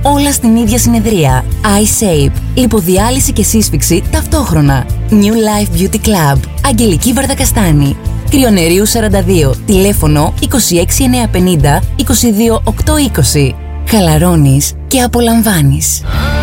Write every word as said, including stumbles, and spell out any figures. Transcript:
Όλα στην ίδια συνεδρία. iShape. Λιποδιάλυση και σύσφυξη ταυτόχρονα. New Life Beauty Club. Αγγελική Βαρδακαστάνη. Κρυονερίου σαράντα δύο. Τηλέφωνο είκοσι έξι εννιακόσια πενήντα είκοσι δύο οκτακόσια είκοσι. Χαλαρώνεις και απολαμβάνεις.